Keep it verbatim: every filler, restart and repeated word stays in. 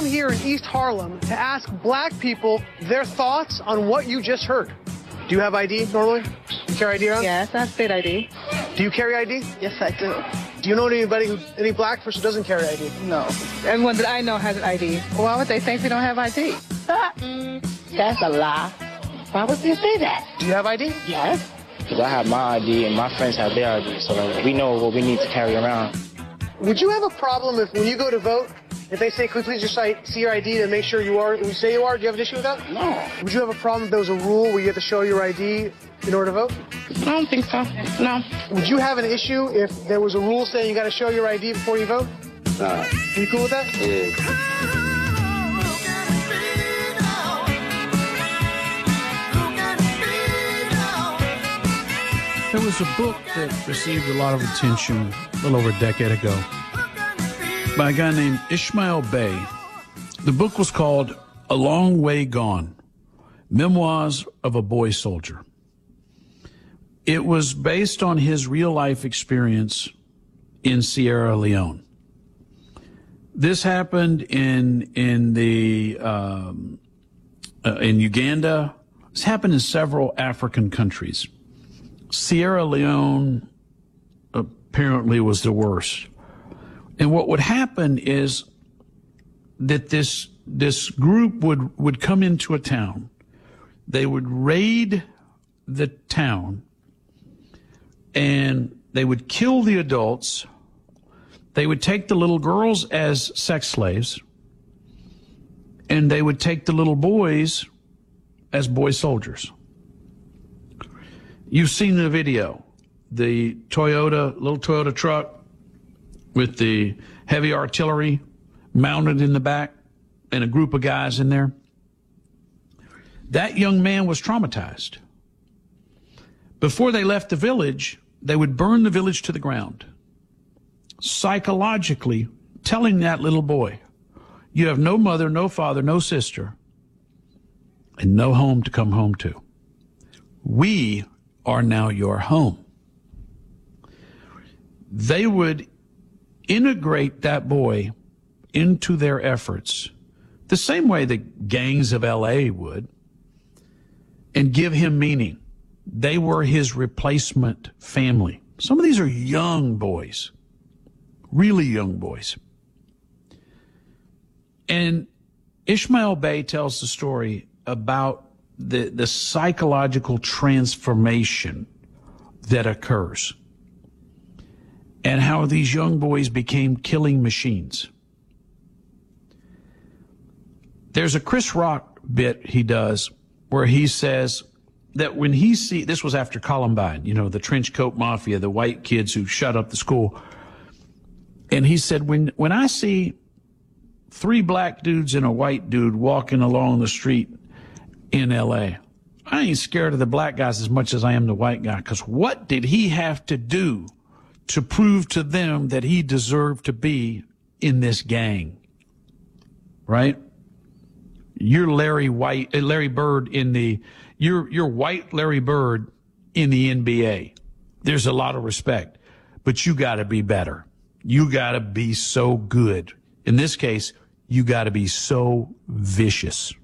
here in East Harlem to ask black people their thoughts on what you just heard. Do you have I D normally? You carry I D around? Yes, I have state I D. Do you carry I D? Yes, I do. Do you know anybody who, any black person who doesn't carry I D? No. Everyone that I know has an I D. Why would they think we don't have I D? That's a lie. Why would they say that? Do you have I D? Yes. Because I have my I D and my friends have their I D, so like, we know what we need to carry around. Would you have a problem if when you go to vote, if they say, could we please just see your I D to make sure you are who you say you are? Do you have an issue with that? No. Would you have a problem if there was a rule where you had to show your I D in order to vote? I don't think so. No. Would you have an issue if there was a rule saying you got to show your I D before you vote? Nah. Are you cool with that? Yeah. There was a book that received a lot of attention a little over a decade ago by a guy named Ishmael Bey. The book was called A Long Way Gone, Memoirs of a Boy Soldier. It was based on his real-life experience in Sierra Leone. This happened in in the um, uh, in Uganda. This happened in several African countries. Sierra Leone apparently was the worst. And what would happen is that this this group would, would come into a town. They would raid the town, and they would kill the adults. They would take the little girls as sex slaves, and they would take the little boys as boy soldiers. You've seen the video, the Toyota, little Toyota truck with the heavy artillery mounted in the back and a group of guys in there. That young man was traumatized. Before they left the village, they would burn the village to the ground, psychologically telling that little boy, you have no mother, no father, no sister, and no home to come home to. We are now your home. They would integrate that boy into their efforts the same way the gangs of L A would, and give him meaning. They were his replacement family. Some of these are young boys, really young boys. And Ishmael Bey tells the story about the, the psychological transformation that occurs and how these young boys became killing machines. There's a Chris Rock bit he does where he says that when he see, this was after Columbine, you know, the trench coat mafia, the white kids who shut up the school. And he said, when, when I see three black dudes and a white dude walking along the street in L A, I ain't scared of the black guys as much as I am the white guy, because what did he have to do to prove to them that he deserved to be in this gang? Right? You're Larry White, uh, Larry Bird in the, you're, you're white Larry Bird in the N B A. There's a lot of respect, but you got to be better. You got to be so good. In this case, you got to be so vicious.